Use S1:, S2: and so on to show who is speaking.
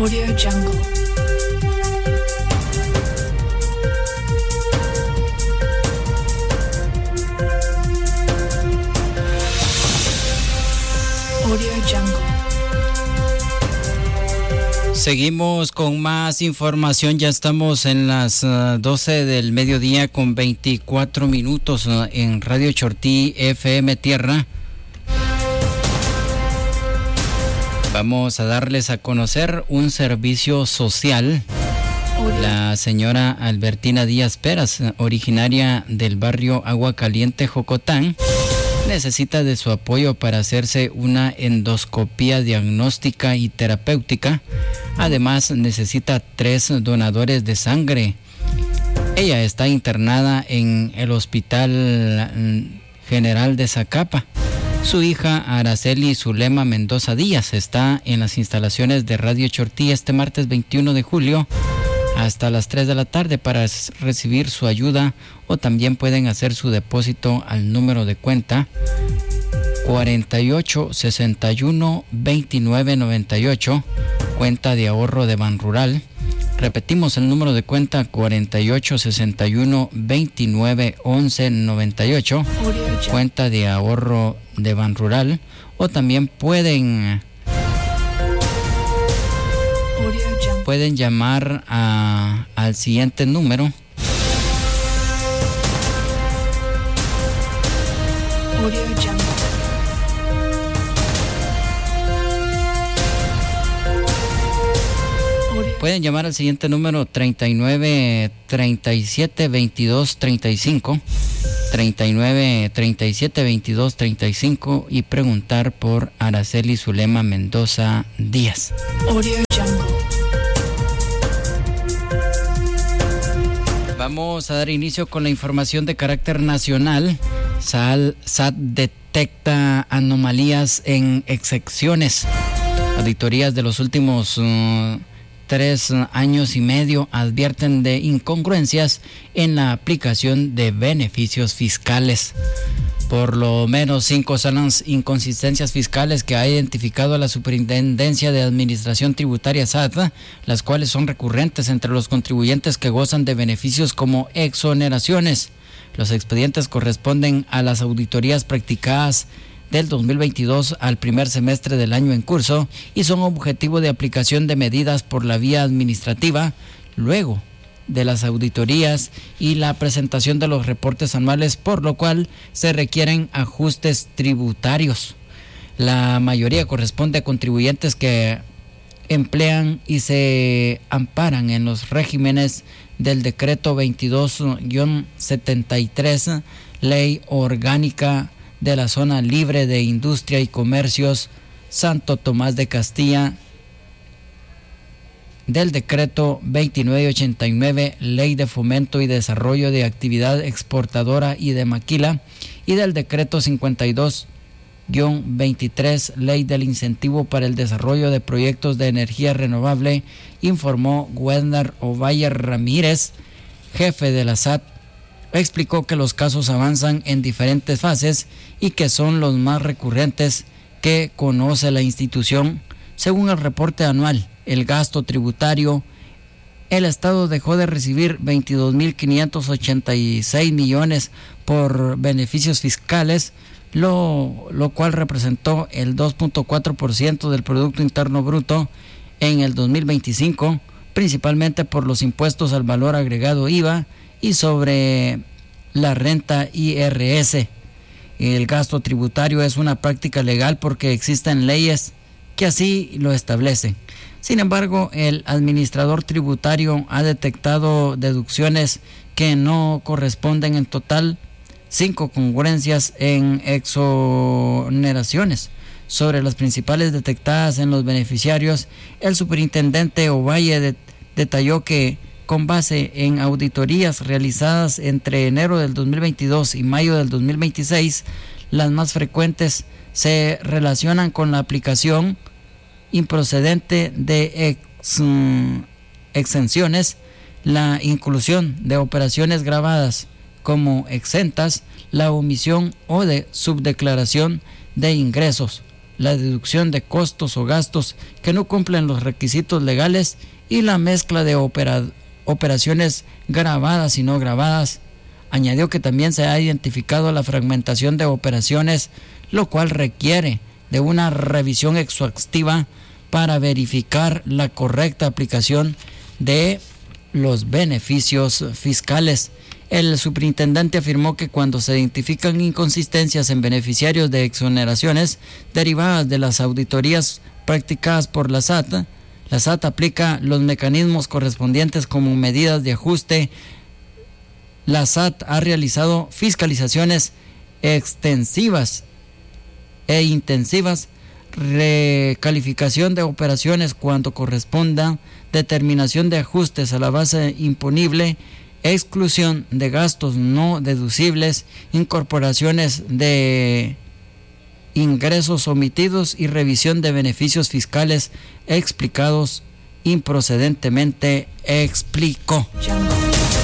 S1: Audio Jungle. Audio Jungle.
S2: Seguimos con más información. Ya estamos en las 12 del mediodía con 24 minutos en Radio Chortí FM Tierra. Vamos a darles a conocer un servicio social. La señora Albertina Díaz Peras, originaria del barrio Agua Caliente, Jocotán, necesita de su apoyo para hacerse una endoscopía diagnóstica y terapéutica. Además, necesita 3 donadores de sangre. Ella está internada en el Hospital General de Zacapa. Su hija Araceli Zulema Mendoza Díaz está en las instalaciones de Radio Chortí este martes 21 de julio hasta las 3 de la tarde para recibir su ayuda, o también pueden hacer su depósito al número de cuenta 48 61 29 98, cuenta de ahorro de Banrural. Repetimos el número de cuenta 48 61 29 11 98, cuenta de ahorro de Banrural, o también pueden llamar al siguiente número. Pueden llamar al siguiente número 39 37 22 35, 39 37 22 35 y preguntar por Araceli Zulema Mendoza Díaz.
S1: Audio Jungle.
S2: Vamos a dar inicio con la información de carácter nacional. SAT detecta anomalías en exenciones. Auditorías de los últimos 3 años y medio advierten de incongruencias en la aplicación de beneficios fiscales. Por lo menos 5 son las inconsistencias fiscales que ha identificado la Superintendencia de Administración Tributaria SAT, las cuales son recurrentes entre los contribuyentes que gozan de beneficios como exoneraciones. Los expedientes corresponden a las auditorías practicadas del 2022 al primer semestre del año en curso y son objetivo de aplicación de medidas por la vía administrativa luego de las auditorías y la presentación de los reportes anuales, por lo cual se requieren ajustes tributarios. La mayoría corresponde a contribuyentes que emplean y se amparan en los regímenes del decreto 22-73, Ley Orgánica de la Zona Libre de Industria y Comercios Santo Tomás de Castilla, del decreto 2989, Ley de Fomento y Desarrollo de Actividad Exportadora y de Maquila, y del decreto 52-23, Ley del Incentivo para el Desarrollo de Proyectos de Energía Renovable, informó Wendar Ovalle Ramírez, jefe de la SAT. Explicó que los casos avanzan en diferentes fases y que son los más recurrentes que conoce la institución. Según el reporte anual, el gasto tributario, el Estado dejó de recibir 22.586 millones por beneficios fiscales, lo cual representó el 2.4% del Producto Interno Bruto en el 2025, principalmente por los impuestos al valor agregado IVA y sobre la renta IRS. El gasto tributario es una práctica legal porque existen leyes que así lo establecen. Sin embargo, el administrador tributario ha detectado deducciones que no corresponden. En total, 5 congruencias en exoneraciones. Sobre las principales detectadas en los beneficiarios, el superintendente Ovalle detalló que con base en auditorías realizadas entre enero del 2022 y mayo del 2026, las más frecuentes se relacionan con la aplicación improcedente de exenciones, la inclusión de operaciones gravadas como exentas, la omisión o de subdeclaración de ingresos, la deducción de costos o gastos que no cumplen los requisitos legales y la mezcla de operaciones grabadas y no grabadas. Añadió que también se ha identificado la fragmentación de operaciones, lo cual requiere de una revisión exhaustiva para verificar la correcta aplicación de los beneficios fiscales. El superintendente afirmó que cuando se identifican inconsistencias en beneficiarios de exoneraciones derivadas de las auditorías practicadas por la SAT aplica los mecanismos correspondientes como medidas de ajuste. La SAT ha realizado fiscalizaciones extensivas e intensivas, recalificación de operaciones cuando corresponda, determinación de ajustes a la base imponible, exclusión de gastos no deducibles, incorporaciones de ingresos omitidos y revisión de beneficios fiscales explicados improcedentemente, explicó.
S1: Jungle.